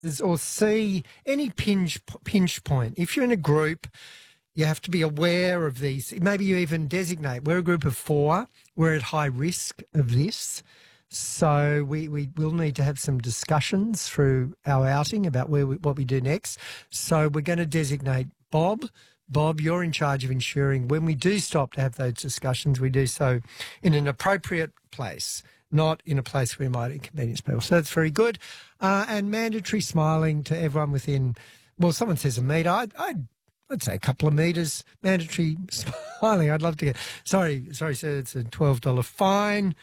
or see any pinch point. If you're in a group, you have to be aware of these. Maybe you even designate, we're a group of 4, we're at high risk of this. So we will need to have some discussions through our outing about what we do next. So we're going to designate Bob. Bob, you're in charge of ensuring when we do stop to have those discussions, we do so in an appropriate place, not in a place where we might inconvenience people. So that's very good. And mandatory smiling to everyone within, well, someone says a metre. I'd say a couple of metres. Mandatory smiling. I'd love to get, sorry, sir, it's a $12 fine.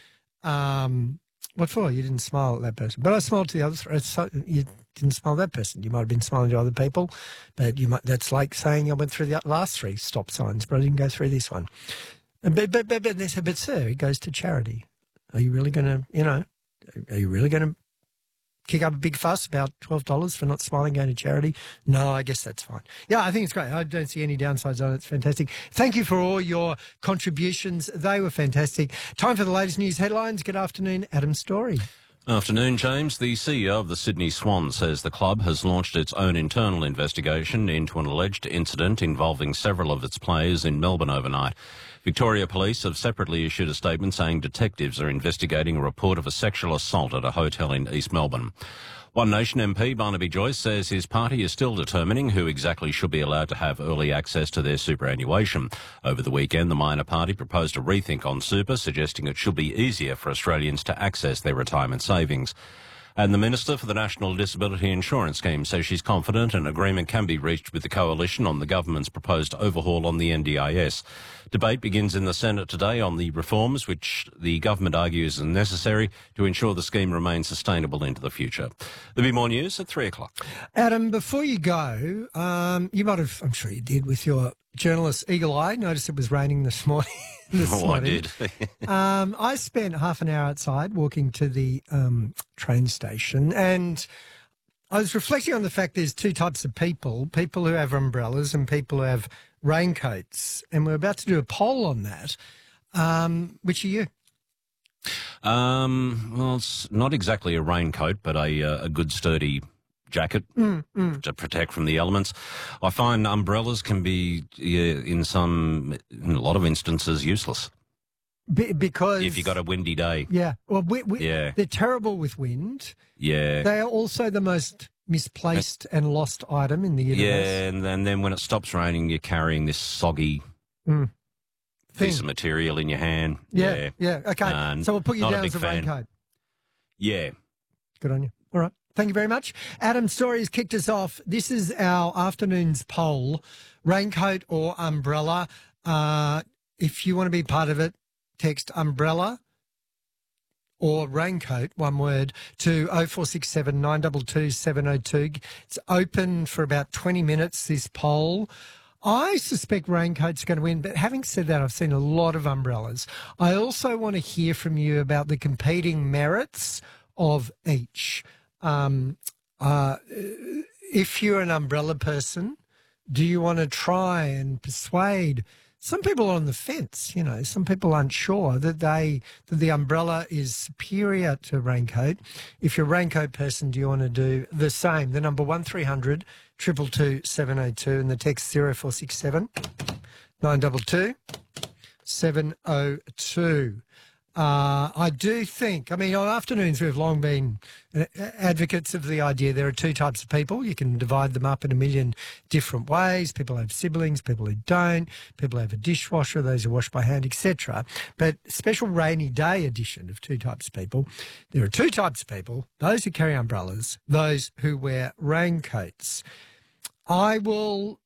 What for? You didn't smile at that person. But I smiled to the other. You didn't smile at that person. You might have been smiling to other people, but that's like saying I went through the last 3 stop signs, but I didn't go through this one. But they said, but sir, it goes to charity. Are you really going to kick up a big fuss about $12 for not smiling going to charity? No, I guess that's fine. Yeah, I think it's great. I don't see any downsides on it. It's fantastic. Thank you for all your contributions. They were fantastic. Time for the latest news headlines. Good afternoon, Adam Story. Afternoon, James. The CEO of the Sydney Swans says the club has launched its own internal investigation into an alleged incident involving several of its players in Melbourne overnight. Victoria Police have separately issued a statement saying detectives are investigating a report of a sexual assault at a hotel in East Melbourne. One Nation MP Barnaby Joyce says his party is still determining who exactly should be allowed to have early access to their superannuation. Over the weekend, the minor party proposed a rethink on super, suggesting it should be easier for Australians to access their retirement savings. And the Minister for the National Disability Insurance Scheme says she's confident an agreement can be reached with the coalition on the government's proposed overhaul on the NDIS. Debate begins in the Senate today on the reforms which the government argues are necessary to ensure the scheme remains sustainable into the future. There'll be more news at 3 o'clock. Adam, before you go, you might have, I'm sure you did, with your journalist eagle eye, noticed it was raining this morning. I did. I spent half an hour outside walking to the train station, and I was reflecting on the fact there's 2 types of people who have umbrellas and people who have raincoats, and we're about to do a poll on that. Which are you? Well, it's not exactly a raincoat, but a good sturdy jacket to protect from the elements. I find umbrellas can be, in a lot of instances, useless. Because if you got a windy day. Yeah. Well, yeah. They're terrible with wind. Yeah. They are also the most misplaced and lost item in the universe. Yeah, and then when it stops raining, you're carrying this soggy piece of material in your hand. Yeah. Okay, so we'll put you down as a raincoat. Yeah. Good on you. All right. Thank you very much. Adam Story has kicked us off. This is our afternoon's poll, raincoat or umbrella. If you want to be part of it, text umbrella or raincoat, one word, to 0467 922 702. It's open for about 20 minutes, this poll. I suspect raincoat's going to win, but having said that, I've seen a lot of umbrellas. I also want to hear from you about the competing merits of each. If you're an umbrella person, do you want to try and persuade? Some people are on the fence, some people aren't sure that the umbrella is superior to raincoat. If you're a raincoat person, do you want to do the same? The number 1300 222 702 and the text 0467 922 702. I do think, on afternoons we've long been advocates of the idea there are 2 types of people. You can divide them up in a million different ways. People have siblings, people who don't, people have a dishwasher, those who wash by hand, etc. But special rainy day edition of 2 types of people. There are 2 types of people, those who carry umbrellas, those who wear raincoats. I will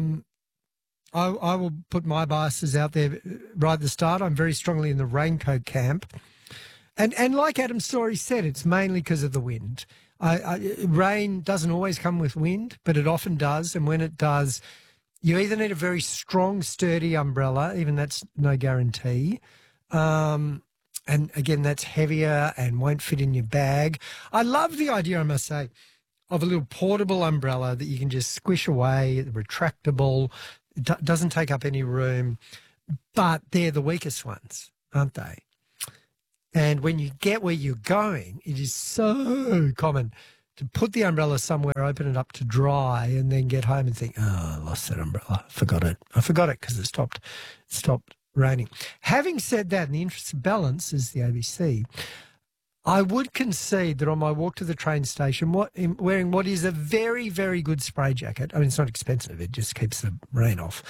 put my biases out there right at the start. I'm very strongly in the raincoat camp. And like Adam Story said, it's mainly because of the wind. Rain doesn't always come with wind, but it often does. And when it does, you either need a very strong, sturdy umbrella, even that's no guarantee. And again, that's heavier and won't fit in your bag. I love the idea, I must say, of a little portable umbrella that you can just squish away, retractable. It doesn't take up any room, but they're the weakest ones, aren't they? And when you get where you're going, it is so common to put the umbrella somewhere, open it up to dry, and then get home and think, oh, I lost that umbrella. I forgot it because it stopped raining. Having said that, in the interest of balance, as the ABC, I would concede that on my walk to the train station, wearing what is a very, very good spray jacket, I mean, it's not expensive, it just keeps the rain off.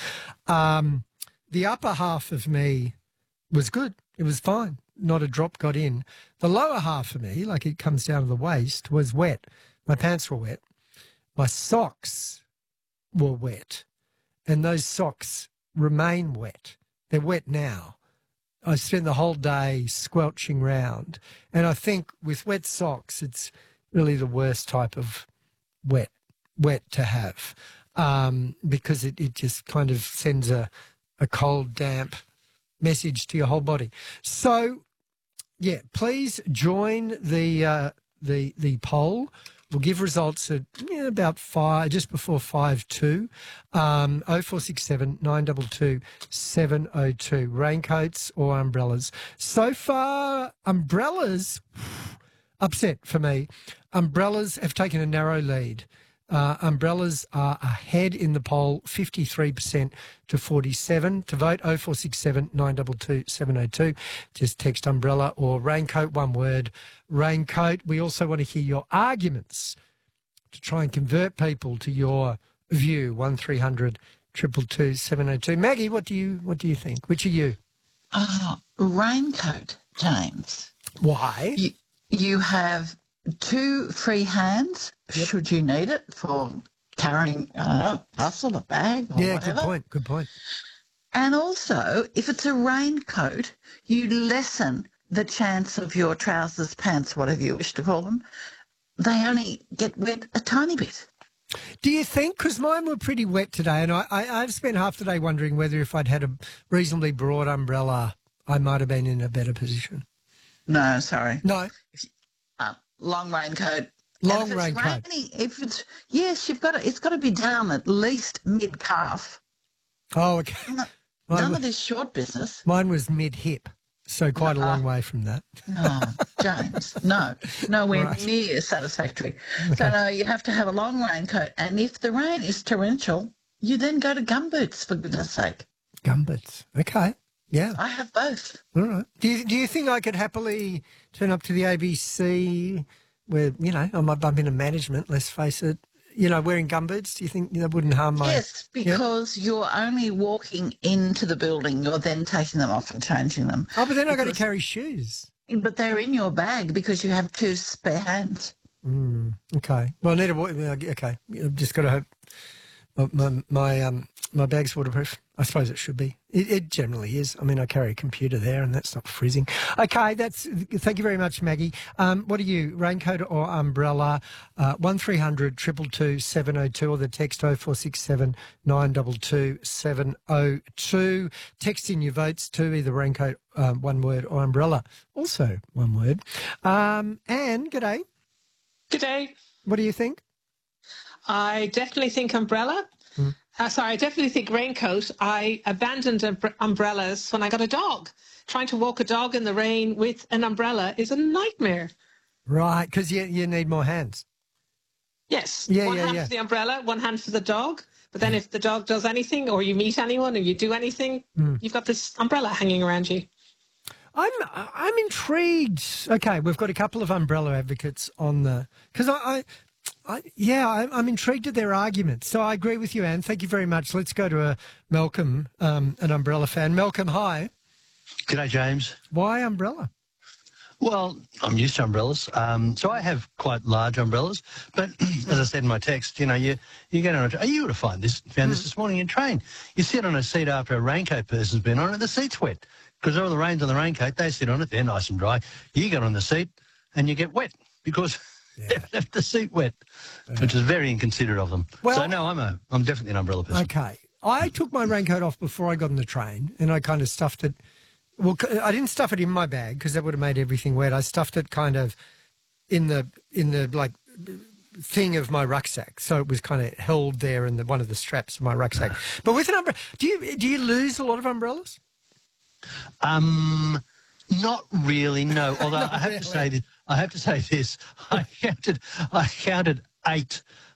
The upper half of me was good. It was fine. Not a drop got in. The lower half of me, like it comes down to the waist, was wet. My pants were wet. My socks were wet. And those socks remain wet. They're wet now. I spent the whole day squelching round. And I think with wet socks, it's really the worst type of wet to have because it just kind of sends a cold, damp message to your whole body. So, yeah, please join the poll. We'll give results at about just before 5:02. 0467 922 702. Raincoats or umbrellas? So far, umbrellas, upset for me. Umbrellas have taken a narrow lead. Umbrellas are ahead in the poll, 53% to 47%. To vote, 0467 922 702. Just text umbrella or raincoat, one word, raincoat. We also want to hear your arguments to try and convert people to your view, 1300 222 702. Maggie, what do you think? Which are you? Raincoat, James. Why? You have 2 free hands, should you need it for carrying a parcel, a bag, or whatever. Good point. And also, if it's a raincoat, you lessen the chance of your trousers, pants, whatever you wish to call them. They only get wet a tiny bit. Do you think, because mine were pretty wet today, and I've spent half the day wondering whether if I'd had a reasonably broad umbrella, I might have been in a better position. No, sorry. No. Long raincoat. Long raincoat. It's got to be down at least mid calf. Oh, okay. None of this short business. Mine was mid hip, so quite a long way from that. No, James, nowhere near satisfactory. Okay. So no, you have to have a long raincoat, and if the rain is torrential, you then go to gumboots, for goodness sake. Gumboots. Okay. Yeah. I have both. All right. Do you think I could happily turn up to the ABC where, I might bump into management, let's face it, wearing gumboots? Do you think that wouldn't harm my... Yes, because you're only walking into the building. You're then taking them off and changing them. Oh, but then I've got to carry shoes. But they're in your bag because you have 2 spare hands. Okay. Well, I need to... Okay. I've just got to hope my bag's waterproof. I suppose it should be. It generally is. I mean, I carry a computer there and that's not freezing. Okay, thank you very much, Maggie. What are you, raincoat or umbrella? 1300 222 702 or the text 0467 922 702. Text in your votes to either raincoat, one word, or umbrella, also one word. Anne, g'day. G'day. What do you think? I definitely think umbrella. I definitely think raincoat. I abandoned umbrellas when I got a dog. Trying to walk a dog in the rain with an umbrella is a nightmare. Right, because you need more hands. Yes. One hand for the umbrella, one hand for the dog. But then if the dog does anything or you meet anyone or you do anything, you've got this umbrella hanging around you. I'm intrigued. Okay, we've got a couple of umbrella advocates on the... Because I'm intrigued at their arguments. So I agree with you, Anne. Thank you very much. Let's go to Malcolm, an umbrella fan. Malcolm, hi. G'day, James. Why umbrella? Well, I'm used to umbrellas. So I have quite large umbrellas. But as I said in my text, you get on you would have found this morning in train. You sit on a seat after a raincoat person's been on it, the seat's wet. Because all the rain's on the raincoat, they sit on it, they're nice and dry. You get on the seat and you get wet because... They've left the seat wet, which is very inconsiderate of them. Well, so no, I'm definitely an umbrella person. Okay, I took my raincoat off before I got on the train, and I kind of stuffed it. Well, I didn't stuff it in my bag because that would have made everything wet. I stuffed it kind of in the like thing of my rucksack, so it was kind of held there in one of the straps of my rucksack. But with an umbrella, do you lose a lot of umbrellas? Not really, no. Although I have to say that I have to say this. I counted 8